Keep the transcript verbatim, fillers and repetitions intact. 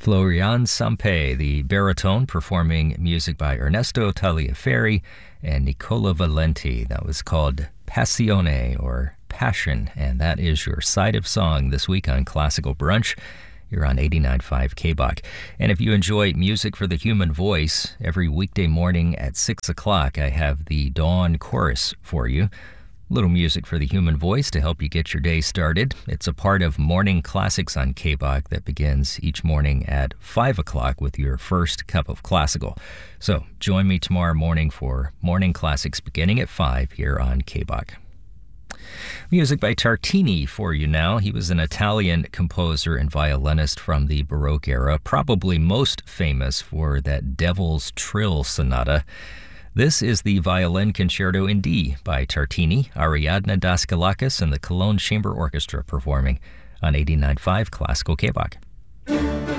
Florian Sampe, the baritone, performing music by Ernesto Taliaferri and Nicola Valenti. That was called Passione, or Passion, and that is your side of song this week on Classical Brunch. You're on eighty-nine point five K B O C. And if you enjoy music for the human voice, every weekday morning at six o'clock, I have the Dawn Chorus for you. Little music for the human voice to help you get your day started. It's a part of Morning Classics on K B O C that begins each morning at five o'clock with your first cup of classical. So join me tomorrow morning for Morning Classics beginning at five here on K B O C. Music by Tartini for you now. He was an Italian composer and violinist from the Baroque era, probably most famous for that Devil's Trill Sonata. This is the Violin Concerto in D by Tartini, Ariadne Daskalakis, and the Cologne Chamber Orchestra performing on eighty-nine point five Classical K B O C.